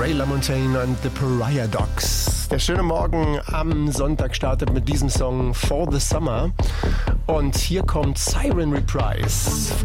Ray LaMontagne und The Pariah Dogs. Der schöne Morgen am Sonntag startet mit diesem Song For the Summer. Und hier kommt Siren Reprise von